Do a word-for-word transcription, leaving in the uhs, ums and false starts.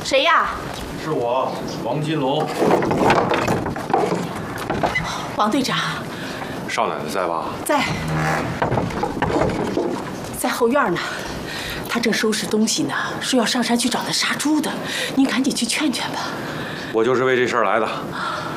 谁呀？ 是我，王金龙。 王队长。 少奶奶在吧？ 在，在后院呢。她正收拾东西呢，说要上山去找那杀猪的，您赶紧去劝劝吧。 我就是为这事儿来的。